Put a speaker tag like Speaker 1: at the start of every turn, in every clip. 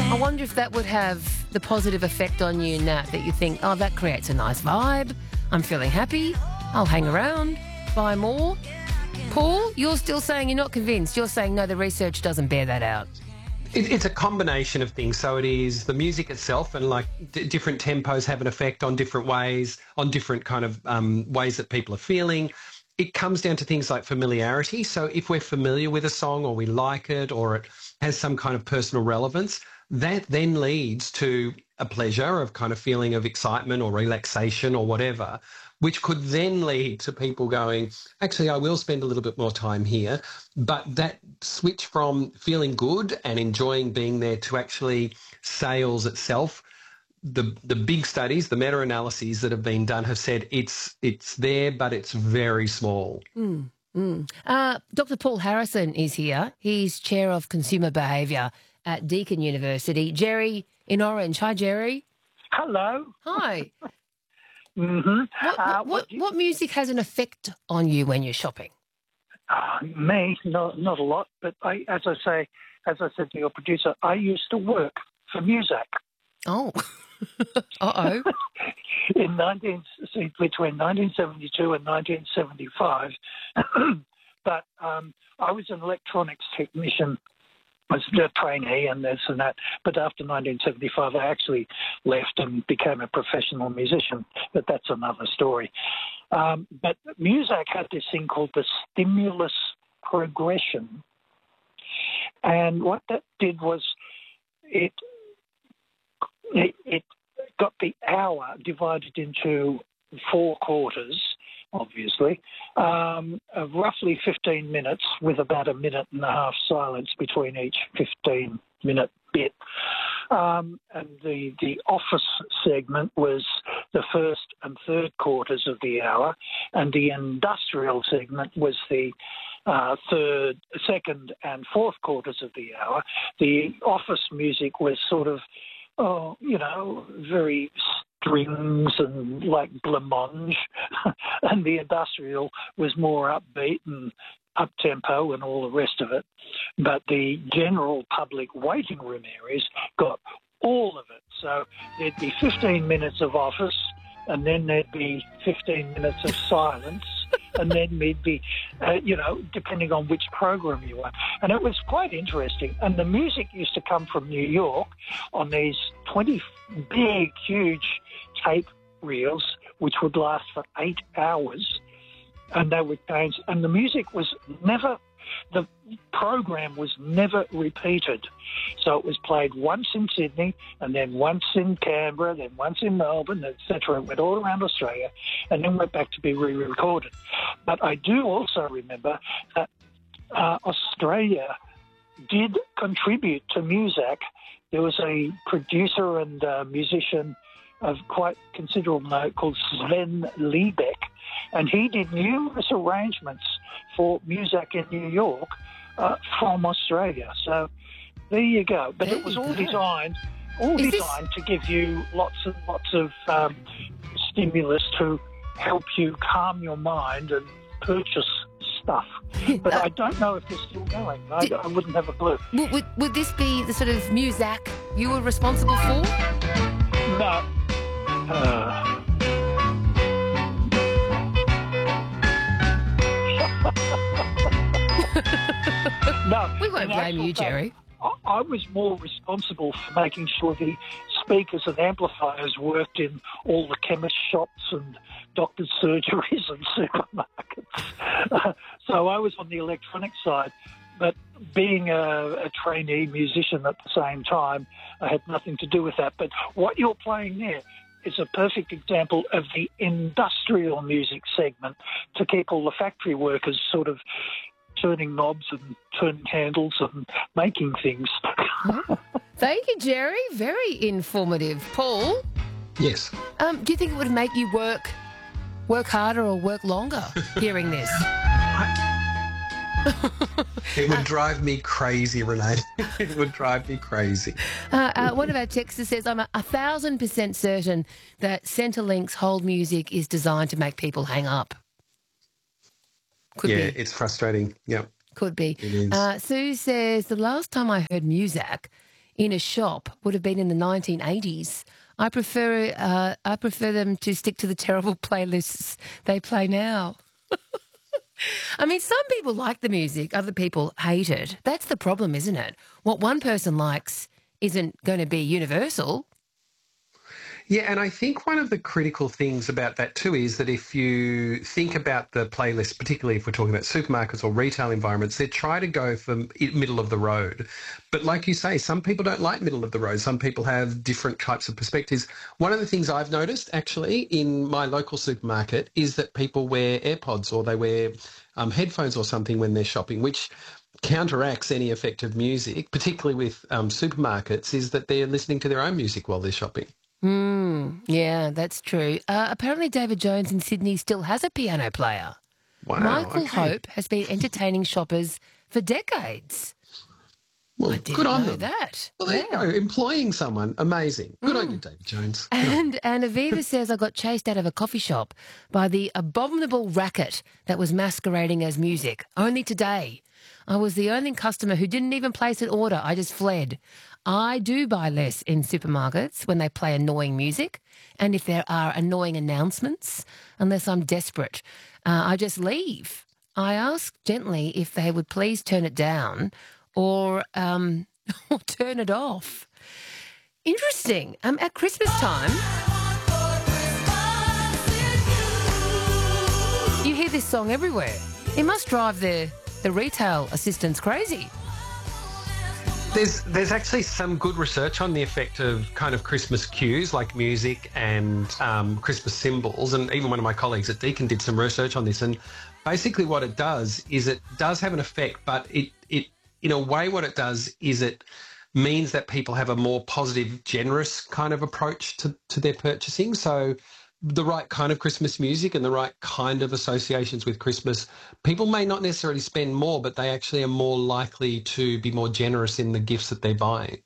Speaker 1: I wonder if that would have the positive effect on you, Nat, that you think, oh, that creates a nice vibe. I'm feeling happy. I'll hang around, buy more. Paul, you're still saying you're not convinced. You're saying, no, the research doesn't bear that out.
Speaker 2: It's a combination of things. So it is the music itself, and like different tempos have an effect on different ways, on different kind of ways that people are feeling. It comes down to things like familiarity. So if we're familiar with a song or we like it or it has some kind of personal relevance, that then leads to a pleasure of kind of feeling of excitement or relaxation or whatever, which could then lead to people going, actually, I will spend a little bit more time here. But that switch from feeling good and enjoying being there to actually sales itself, the big studies, the meta-analyses that have been done have said it's there, but it's very small.
Speaker 1: Dr. Paul Harrison is here. He's Chair of Consumer Behaviour at Deakin University. Jerry in Orange. Hi, Jerry.
Speaker 3: Hello.
Speaker 1: Hi.
Speaker 3: Mm-hmm.
Speaker 1: What music has an effect on you when you're shopping?
Speaker 3: Me, not a lot, but as I said to your producer, I used to work for Muzak.
Speaker 1: Oh. Uh-oh.
Speaker 3: Between 1972 and 1975. But I was an electronics technician. I was a trainee and this and that. But after 1975, I actually left and became a professional musician. But that's another story. But Muzak had this thing called the stimulus progression. And what that did was it got the hour divided into 4 quarters, obviously, of roughly 15 minutes with about a minute and a half silence between each 15-minute bit. And the office segment was the first and third quarters of the hour, and the industrial segment was the second and fourth quarters of the hour. The office music was sort of very strings and like blancmange, and the industrial was more upbeat and up-tempo and all the rest of it. But the general public waiting room areas got all of it. So there'd be 15 minutes of office, and then there'd be 15 minutes of silence, and then there'd be, depending on which program you were. And it was quite interesting. And the music used to come from New York on these 20 big, huge tape reels, which would last for 8 hours. And they would change. And the music was the program was never repeated. So it was played once in Sydney, and then once in Canberra, then once in Melbourne, etc. It went all around Australia, and then went back to be re-recorded. But I do also remember that Australia did contribute to Muzak. There was a producer and musician of quite considerable note called Sven Liebeck, and he did numerous arrangements for Muzak in New York from Australia. So there you go. But it was all designed to give you lots and lots of stimulus to help you calm your mind and purchase stuff. But I don't know if they're still going. I wouldn't have a clue.
Speaker 1: Would this be the sort of Muzak you were responsible for?
Speaker 3: No. No.
Speaker 1: We won't blame you, Jerry.
Speaker 3: I was more responsible for making sure the speakers and amplifiers worked in all the chemist shops and doctors' surgeries and supermarkets. So I was on the electronic side, but being a trainee musician at the same time, I had nothing to do with that. But what you're playing there is a perfect example of the industrial music segment to keep all the factory workers sort of turning knobs and turning handles and making things.
Speaker 1: Thank you, Jerry. Very informative. Paul?
Speaker 2: Yes.
Speaker 1: Do you think it would make you work harder or work longer hearing this?
Speaker 2: It would drive me crazy, Renee. It would drive me crazy.
Speaker 1: One of our texters says, I'm 1,000% certain that Centrelink's hold music is designed to make people hang up. Could be.
Speaker 2: It's frustrating. Yep.
Speaker 1: Could be.
Speaker 2: It is.
Speaker 1: Sue says, the last time I heard Muzak, in a shop would have been in the 1980s. I prefer them to stick to the terrible playlists they play now. I mean, some people like the music, other people hate it. That's the problem, isn't it? What one person likes isn't going to be universal.
Speaker 2: Yeah, and I think one of the critical things about that too is that if you think about the playlist, particularly if we're talking about supermarkets or retail environments, they try to go for middle of the road. But like you say, some people don't like middle of the road. Some people have different types of perspectives. One of the things I've noticed actually in my local supermarket is that people wear AirPods or they wear headphones or something when they're shopping, which counteracts any effect of music, particularly with supermarkets, is that they're listening to their own music while they're shopping.
Speaker 1: Yeah, that's true. Apparently David Jones in Sydney still has a piano player.
Speaker 2: Wow.
Speaker 1: Michael
Speaker 2: okay.
Speaker 1: Hope has been entertaining shoppers for decades.
Speaker 2: Well,
Speaker 1: I didn't
Speaker 2: good on
Speaker 1: know
Speaker 2: them.
Speaker 1: that.
Speaker 2: Well, there you go. Employing someone. Amazing. Good on you, David Jones.
Speaker 1: And Aviva says I got chased out of a coffee shop by the abominable racket that was masquerading as music. Only today. I was the only customer who didn't even place an order. I just fled. I do buy less in supermarkets when they play annoying music and if there are annoying announcements, unless I'm desperate. I just leave. I ask gently if they would please turn it down or turn it off. Interesting. At Christmas time, you hear this song everywhere. It must drive the retail assistants crazy.
Speaker 2: There's actually some good research on the effect of kind of Christmas cues like music and Christmas symbols, and even one of my colleagues at Deakin did some research on this. And basically, what it does is it does have an effect, but it in a way, what it does is it means that people have a more positive, generous kind of approach to their purchasing. So the right kind of Christmas music and the right kind of associations with Christmas, people may not necessarily spend more, but they actually are more likely to be more generous in the gifts that they're buying.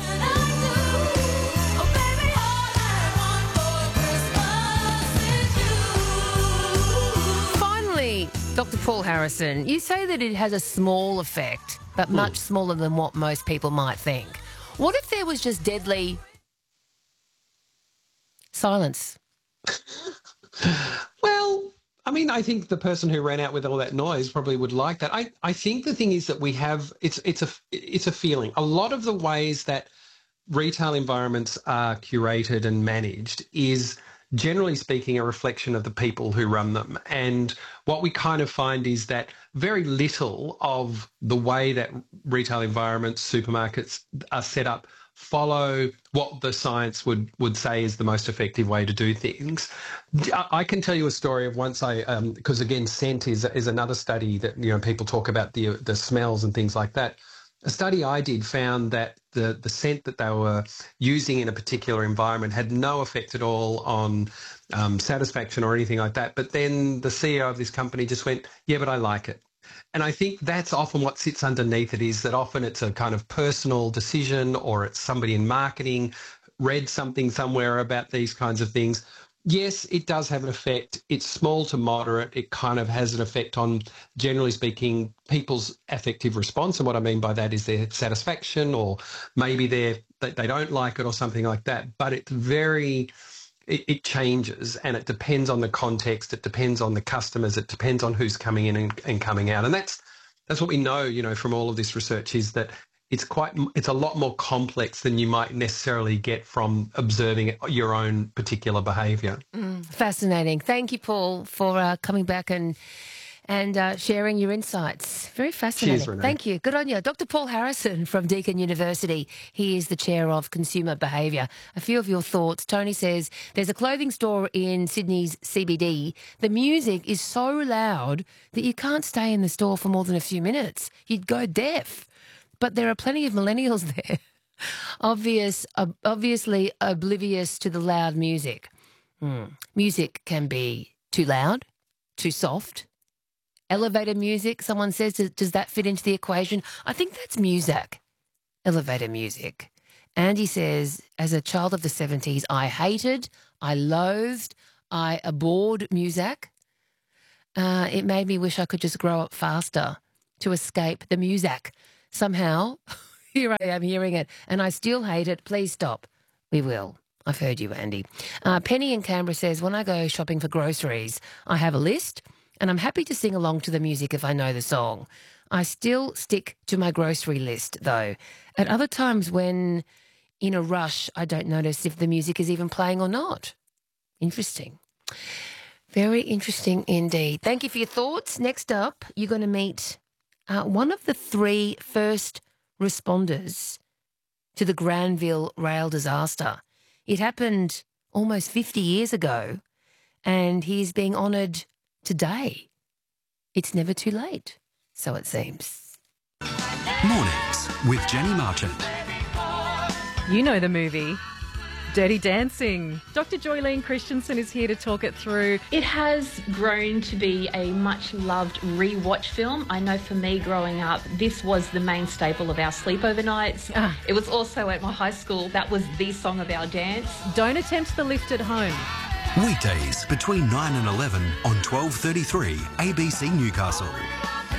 Speaker 1: Finally, Dr. Paul Harrison, you say that it has a small effect, but much smaller than what most people might think. What if there was just deadly silence?
Speaker 2: Well, I mean, I think the person who ran out with all that noise probably would like that. I think the thing is that we have it's a feeling. A lot of the ways that retail environments are curated and managed is generally speaking a reflection of the people who run them. And what we kind of find is that very little of the way that retail environments, supermarkets are set up follow what the science would say is the most effective way to do things. I can tell you a story of once because again, scent is another study that, people talk about the smells and things like that. A study I did found that the scent that they were using in a particular environment had no effect at all on satisfaction or anything like that. But then the CEO of this company just went, yeah, but I like it. And I think that's often what sits underneath it, is that often it's a kind of personal decision, or it's somebody in marketing read something somewhere about these kinds of things. Yes, it does have an effect. It's small to moderate. It kind of has an effect on, generally speaking, people's affective response. And what I mean by that is their satisfaction, or maybe they don't like it or something like that. But it's it changes, and it depends on the context. It depends on the customers. It depends on who's coming in and coming out. And that's what we know, from all of this research, is that it's a lot more complex than you might necessarily get from observing your own particular behaviour.
Speaker 1: Fascinating. Thank you, Paul, for coming back and sharing your insights. Very fascinating.
Speaker 2: Cheers, Renee.
Speaker 1: Thank you. Good on you. Dr. Paul Harrison from Deakin University. He is the chair of consumer behaviour. A few of your thoughts. Tony says, there's a clothing store in Sydney's CBD. The music is so loud that you can't stay in the store for more than a few minutes. You'd go deaf. But there are plenty of millennials there, obviously oblivious to the loud music. Music can be too loud, too soft. Elevator music, someone says, does that fit into the equation? I think that's Muzak, elevator music. Andy says, as a child of the 70s, I hated, I loathed, I abhorred Muzak. It made me wish I could just grow up faster to escape the Muzak. Somehow, Here I am hearing it, and I still hate it. Please stop. We will. I've heard you, Andy. Penny in Canberra says, when I go shopping for groceries, I have a list, and I'm happy to sing along to the music if I know the song. I still stick to my grocery list, though. At other times when in a rush, I don't notice if the music is even playing or not. Interesting. Very interesting indeed. Thank you for your thoughts. Next up, you're going to meet one of the 3 first responders to the Granville rail disaster. It happened almost 50 years ago, and he's being honoured today. It's never too late, so it seems.
Speaker 4: Mornings with Jenny Marchant.
Speaker 5: You know the movie. Dirty Dancing. Dr. Joylene Christensen is here to talk it through.
Speaker 6: It has grown to be a much-loved rewatch film. I know for me growing up, this was the main staple of our sleepover nights. It was also at my high school. That was the song of our dance.
Speaker 5: Don't attempt the lift at home.
Speaker 4: Weekdays between 9 and 11 on 12:33 ABC Newcastle.